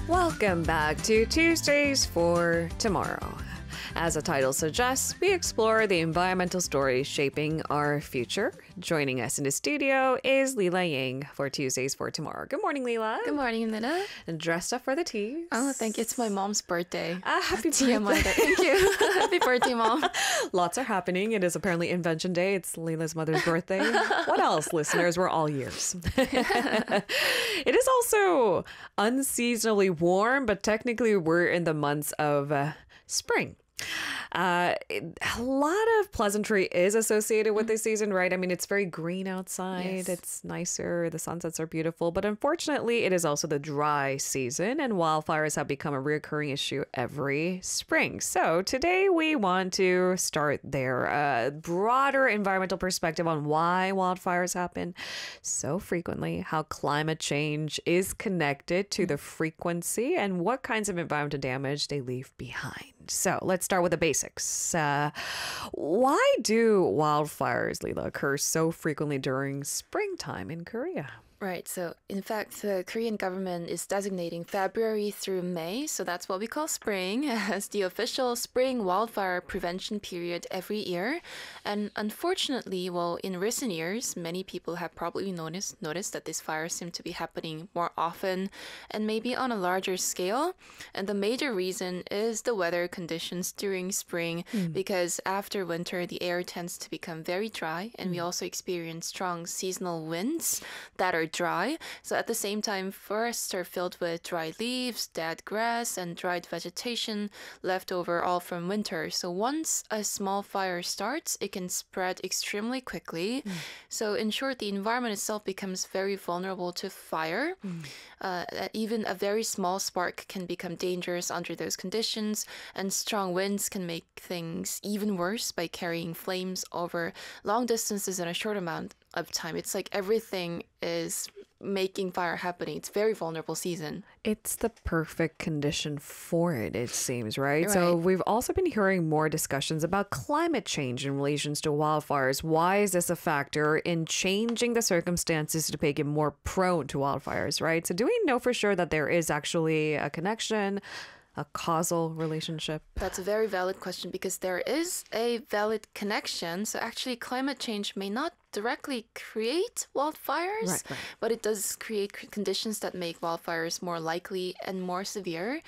Welcome back to Tuesdays for Tomorrow. As the title suggests, we explore the environmental stories shaping our future. Joining us in the studio is Leela Yang for Tuesdays for Tomorrow. Good morning, Leela. Good morning, Nina. And dressed up for the tea. Oh, thank you. It's my mom's birthday. Happy TMI. birthday. Thank you. Happy birthday, Mom. Lots are happening. It is apparently Invention Day. It's Leela's mother's birthday. What else, listeners? We're all ears. It is also unseasonably warm, but technically we're in the months of spring. A lot of pleasantry is associated with this season, right? I mean, it's very green outside. Yes. It's nicer. The sunsets are beautiful. But unfortunately, it is also the dry season, and wildfires have become a recurring issue every spring. So today we want to start there. A broader environmental perspective on why wildfires happen so frequently, how climate change is connected to the frequency, and what kinds of environmental damage they leave behind. So let's start with the basics. Why do wildfires, Leela, occur so frequently during springtime in Korea? Right. So, in fact, the Korean government is designating February through May, so that's what we call spring, as the official spring wildfire prevention period every year. And unfortunately, well, in recent years, many people have probably noticed that these fires seem to be happening more often and maybe on a larger scale. And the major reason is the weather conditions during spring, because after winter, the air tends to become very dry, and we also experience strong seasonal winds that are dry. So at the same time, forests are filled with dry leaves, dead grass, and dried vegetation left over all from winter. So once a small fire starts, it can spread extremely quickly. So in short, the environment itself becomes very vulnerable to fire. Even a very small spark can become dangerous under those conditions, and strong winds can make things even worse by carrying flames over long distances in a short amount of time. It's like everything is making fire happening. It's very vulnerable season. It's the perfect condition for it, it seems, right? So we've also been hearing more discussions about climate change in relations to wildfires. Why is this a factor in changing the circumstances to make it more prone to wildfires, right? So do we know for sure that there is actually a connection, a causal relationship? That's a very valid question, because there is a valid connection. So actually, climate change may not directly create wildfires, Right. but it does create conditions that make wildfires more likely and more severe.